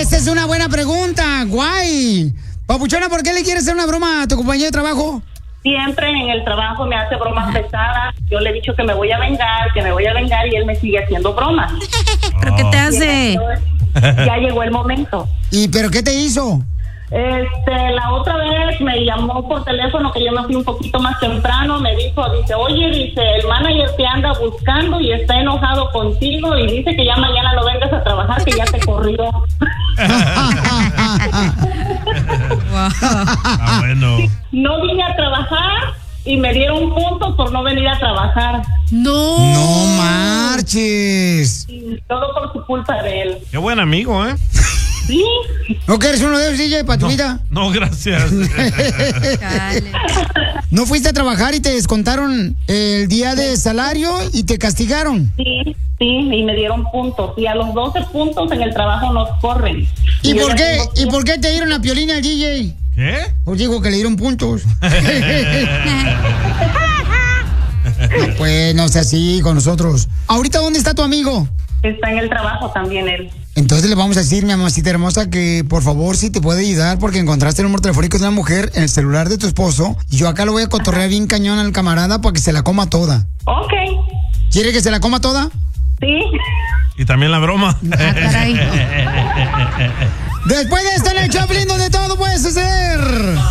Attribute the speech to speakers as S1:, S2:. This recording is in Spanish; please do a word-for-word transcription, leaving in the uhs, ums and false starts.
S1: Esa es una buena pregunta, guay. Papuchona, ¿por qué le quieres hacer una broma a tu compañero de trabajo?
S2: Siempre en el trabajo me hace bromas pesadas. Yo le he dicho que me voy a vengar, que me voy a vengar y él me sigue haciendo bromas.
S3: ¿Pero qué te hace?
S2: Ya llegó el momento.
S1: ¿Y pero qué te hizo?
S2: Este, la otra vez me llamó por teléfono, que yo me fui un poquito más temprano, me dijo, dice, oye, dice, el manager te anda buscando y está enojado contigo y dice que ya mañana no vengas a trabajar, que ya te corrió.
S4: Ah, bueno.
S2: No vine a trabajar y me dieron puntos por no venir a trabajar.
S3: No.
S1: No marches.
S2: Y todo por su culpa de él.
S4: Qué buen amigo, ¿eh?
S2: Sí.
S1: ¿No quieres uno de esos, D J, para tu
S4: No,
S1: vida?
S4: no, gracias.
S3: Dale.
S1: ¿No fuiste a trabajar y te descontaron el día de salario y te castigaron?
S2: Sí, sí, y me dieron puntos. Y a los doce puntos en el trabajo nos corren.
S1: ¿Y
S2: yo
S1: por
S2: ya
S1: qué?
S2: tengo
S1: ¿Y por qué te dieron la piolina al D J?
S4: ¿Qué?
S1: Pues digo que le dieron puntos. No, pues no sea así con nosotros. ¿Ahorita dónde está tu amigo?
S2: Está en el trabajo también él.
S1: Entonces le vamos a decir, mi mamacita hermosa, que por favor si te puede ayudar porque encontraste el número telefónico de una mujer en el celular de tu esposo. Y yo acá lo voy a cotorrear bien cañón al camarada para que se la coma toda.
S2: Ok.
S1: ¿Quiere que se la coma toda?
S2: Sí.
S4: Y también la broma.
S3: Ah, caray.
S1: Después de esto en el Choplin, donde todo puede suceder.